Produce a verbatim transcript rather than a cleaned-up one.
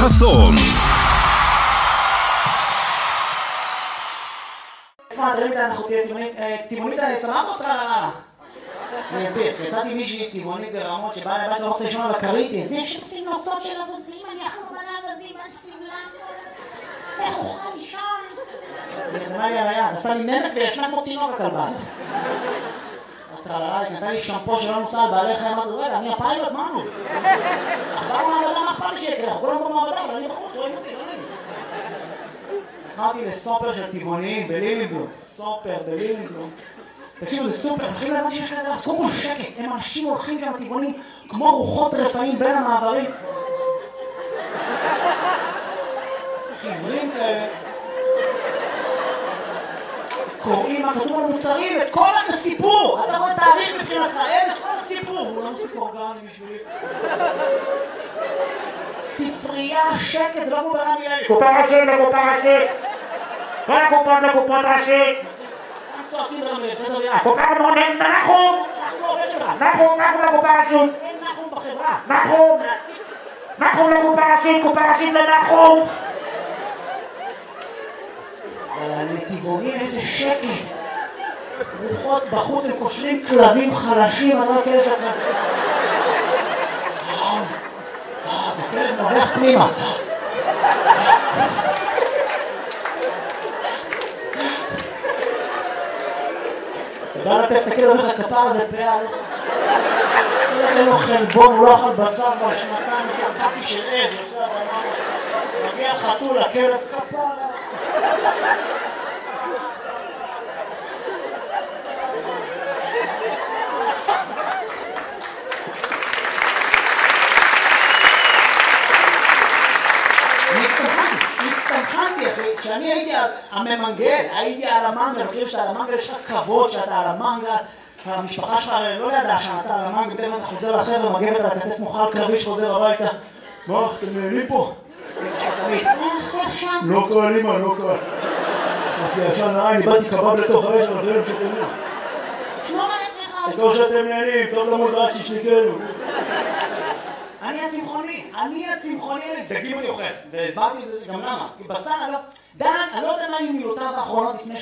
חסון. איפה הדברים כאלה אנחנו תהיה טבעונית סבבה אותך על הרעה? אני אסביר, יצאתי מישהי טבעונית ברמות שבאה לבית לא רוצה לישון על הכרית. זה שפים נוצות של אבזים, אני אכלו מלא אבזים על סבלם. איך אוכל לישון? היא נתנה לי על היד, עשה לי נמק וישנה כמו תינוק הכלבה. הטרללה, היא נתנה לי שמפו שלא נוסע על בעלי חיים, אמרתי, רגע, אני הפיילוט, מה נו? אכבר במעבדה, מה אכפת לי שיקרה? אנחנו כולם במעבדה, אבל אני בחוץ, רואים אותי, לא נעים. נכנסתי לסופר של טבעוניים בלילינבלום, סופר בלילינבלום. תקשיבו, זה סופר, מתחילים להבין שיש כזה, אז קודם כל שקט, הם אנשים הולכים שם טבעונים כמו רוחות רפאים בין המעברים. חברים כאלה. קוראים מה כתוב על מוצרים, את כל הסיפור. אתה רואה תאריך מבחינתך, אין את כל הסיפור. הוא לא מספיק אורגני בשבילי. ספרייה, שקט, זה לא כמו ברמי לוי. קופה ראשית לקופה ראשית. כל הקופות לקופות ראשית. צועקים ברמי לוי, זה דברייה. קופה מונן, נחום. אנחנו לא עובד שלך. נחום, נחום לקופה ראשית. אין נחום בחברה. נחום. נחום לקופה ראשית, קופה ראשית לנחום. אבל הנתיבונים איזה שקט. רוחות בחוץ הם קושרים כלבים חלשים, אני לא כאלה שאתה... הכלב נובח פנימה. אתה בא לטף את הכלב, אומר לך כפר הזה פאה. אין לו חלבון, הוא לא אכל בשר בשנתיים, שקעתי של עז. מגיע חתול, הכלב כפר. כשאני הייתי הממנגל, הייתי על המנגל, אני חושב שאתה על המנגל, יש לך כבוד שאתה על המנגל, המשפחה שלך לא ידעה שאתה על המנגל, פתאום אתה חוזר לחבר'ה, מגבת על הכתף מוכר קרבי שחוזר הביתה. מה, אתם נהנים פה? לא קל, אמא, לא קל. עשי ישן נעי, אני באתי קבב לתוך האש, אבל חייבים שאתם נהנים. שמור על עצמך. תקור שאתם נהנים, טוב למות רק שישניקנו. אני הצמחוני, אני הצמחוני, דגים אני אוכל, והסברתי את זה גם למה, כי בשר אני לא, דעת, אני לא יודע מה היו מילותיו האחרונות לפני